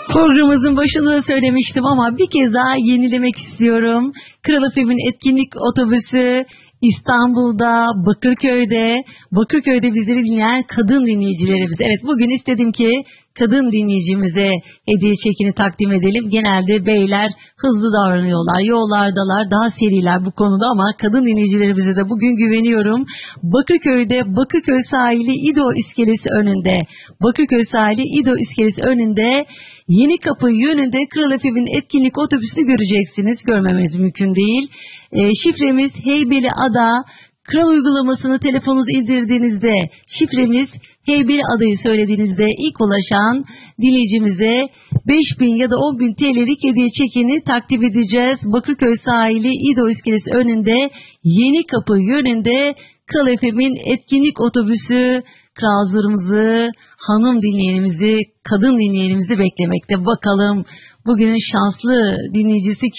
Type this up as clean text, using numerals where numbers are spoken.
Programımızın başında söylemiştim ama bir kez daha yenilemek istiyorum. Kral FM'in etkinlik otobüsü İstanbul'da, Bakırköy'de bizleri dinleyen kadın dinleyicilerimiz. Evet, bugün istedim ki kadın dinleyicimize hediye çekini takdim edelim. Genelde beyler hızlı davranıyorlar, yollardalar, daha seriler bu konuda ama kadın dinleyicilerimize de bugün güveniyorum. Bakırköy sahili İdo iskelesi önünde Yeni Kapı yönünde Kral FM'in etkinlik otobüsünü göreceksiniz. Görmemeniz mümkün değil. Şifremiz Heybeliada. Kral uygulamasını telefonunuza indirdiğinizde şifremiz Heybeliada'yı söylediğinizde ilk ulaşan dinleyicimize 5.000 ya da 10.000 TL'lik hediye çekini takdim edeceğiz. Bakırköy sahili İdo iskelesi önünde Yeni Kapı yönünde Kral FM'in etkinlik otobüsü krallarımızı, hanım dinleyenimizi, kadın dinleyenimizi beklemekte. Bakalım bugünün şanslı dinleyicisi